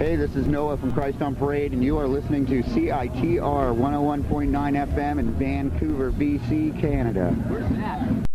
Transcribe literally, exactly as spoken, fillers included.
Hey, this is Noah from Christ on Parade, and you are listening to C I T R one oh one point nine F M in Vancouver, B C, Canada. Where's that?